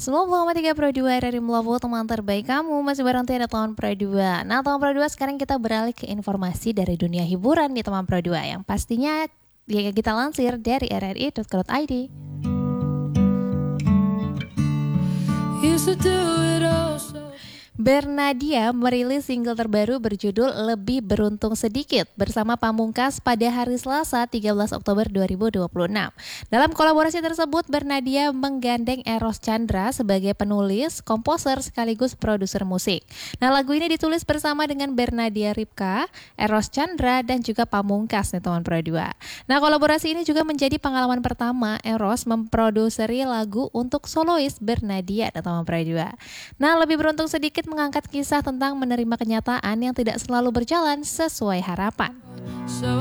90,3 Pro 2 dari Mlowo, teman terbaik kamu. Masih bareng Tiada Teman Pro 2. Nah, teman Pro 2, sekarang kita beralih ke informasi dari dunia hiburan di teman Pro 2, yang pastinya kita lansir dari rri.co.id. Bernadia merilis single terbaru berjudul Lebih Beruntung Sedikit bersama Pamungkas pada hari Selasa 13 Oktober 2026. Dalam kolaborasi tersebut, Bernadia menggandeng Eros Chandra sebagai penulis, komposer sekaligus produser musik. Nah, lagu ini ditulis bersama dengan Bernadia Ripka, Eros Chandra, dan juga Pamungkas nih teman Pro 2. Nah, kolaborasi ini juga menjadi pengalaman pertama Eros memproduseri lagu untuk solois Bernadia dan teman Pro 2. Nah, Lebih Beruntung Sedikit mengangkat kisah tentang menerima kenyataan yang tidak selalu berjalan sesuai harapan.